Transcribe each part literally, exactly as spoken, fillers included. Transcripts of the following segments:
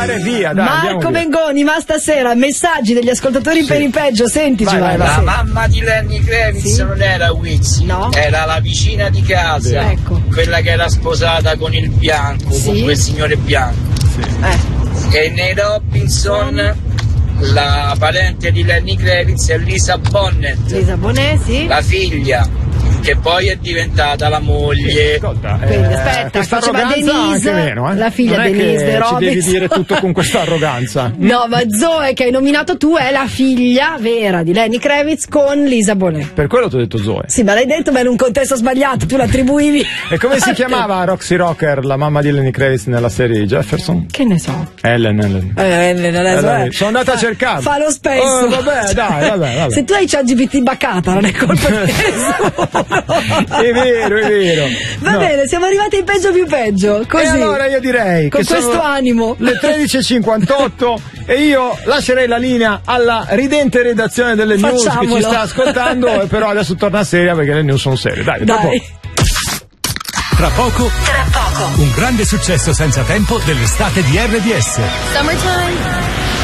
bene, via, dai, Marco Mengoni, ma stasera messaggi degli ascoltatori sì. per il peggio, sentici. Vai, vai, vai, la sì. mamma di Lenny Kravitz sì? non era Wizzy, no. era la vicina di casa, ecco. quella che era sposata con il bianco, sì? con quel signore bianco. Sì. Eh. E nei Robinson la parente di Lenny Kravitz è Lisa Bonet, Lisa Bonet, sì. la figlia, che poi è diventata la moglie. Ascolta, Quindi, eh, aspetta, questa faceva arroganza Denise, anche meno, eh? la figlia non è Denise che De ci devi Robinson. dire tutto con questa arroganza. No, ma Zoe che hai nominato tu è la figlia vera di Lenny Kravitz con Lisa Bonet. Per quello ti ho detto Zoe. Sì, ma l'hai detto ma in un contesto sbagliato, tu l'attribuivi. E come si chiamava Roxy Rocker, la mamma di Lenny Kravitz nella serie di Jefferson? Che ne so. Ellen, Ellen. Eh, Ellen, Ellen, Ellen. Sono andata a cercare. Fa lo spesso. Oh, vabbè, dai, vabbè, vabbè. Se tu hai ChatGPT baccata, non è colpa di nessuno. È vero, è vero. Va no. bene, siamo arrivati in peggio più peggio. Così. E allora io direi con che questo sono animo. Le tredici e cinquantotto e io lascerei la linea alla ridente redazione delle news Facciamolo. che ci sta ascoltando, però adesso torna seria perché le news sono serie. Dai, Dai. Tra poco, tra poco, un grande successo senza tempo dell'estate di R D S. Summertime.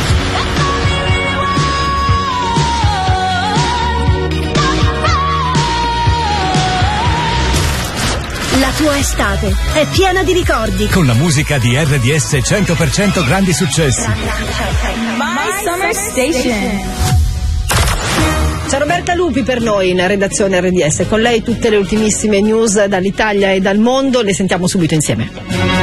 La tua estate è piena di ricordi. Con la musica di R D S cento per cento grandi successi. My Summer Station. C'è Roberta Lupi per noi in redazione R D S. Con lei tutte le ultimissime news dall'Italia e dal mondo. Le sentiamo subito insieme.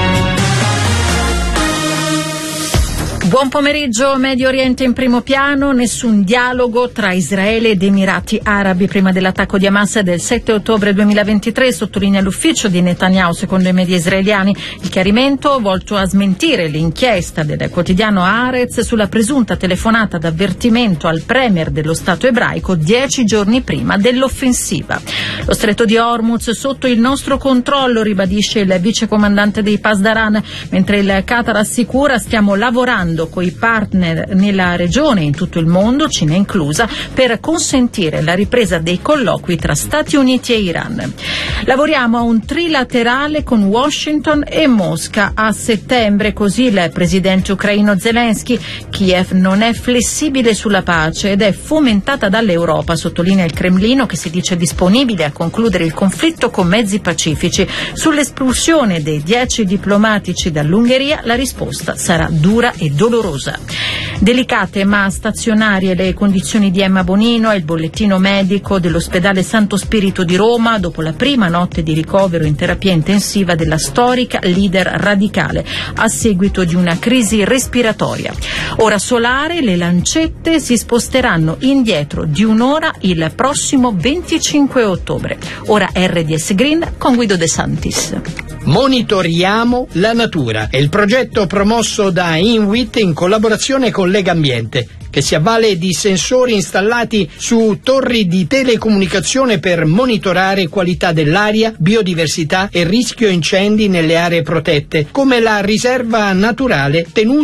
Buon pomeriggio. Medio Oriente in primo piano, nessun dialogo tra Israele ed Emirati Arabi prima dell'attacco di Hamas del sette ottobre duemilaventitré, sottolinea l'ufficio di Netanyahu secondo i media israeliani. Il chiarimento volto a smentire l'inchiesta del quotidiano Haaretz sulla presunta telefonata d'avvertimento al premier dello Stato ebraico dieci giorni prima dell'offensiva. Lo stretto di Hormuz sotto il nostro controllo, ribadisce il vicecomandante dei Pasdaran, mentre il Qatar assicura stiamo lavorando coi partner nella regione e in tutto il mondo, Cina inclusa, per consentire la ripresa dei colloqui tra Stati Uniti e Iran. Lavoriamo a un trilaterale con Washington e Mosca a settembre, così il presidente ucraino Zelensky. Kiev non è flessibile sulla pace ed è fomentata dall'Europa, sottolinea il Cremlino, che si dice disponibile a concludere il conflitto con mezzi pacifici. Sull'espulsione dei dieci diplomatici dall'Ungheria la risposta sarà dura e dolorosa. Delicate ma stazionarie le condizioni di Emma Bonino e il bollettino medico dell'ospedale Santo Spirito di Roma dopo la prima notte di ricovero in terapia intensiva della storica leader radicale a seguito di una crisi respiratoria. Ora solare, le lancette si sposteranno indietro di un'ora il prossimo venticinque ottobre. Ora R D S Green con Guido De Santis. Monitoriamo la natura. È il progetto promosso da Inwit in collaborazione con Legambiente, che si avvale di sensori installati su torri di telecomunicazione per monitorare qualità dell'aria, biodiversità e rischio incendi nelle aree protette, come la riserva naturale tenuta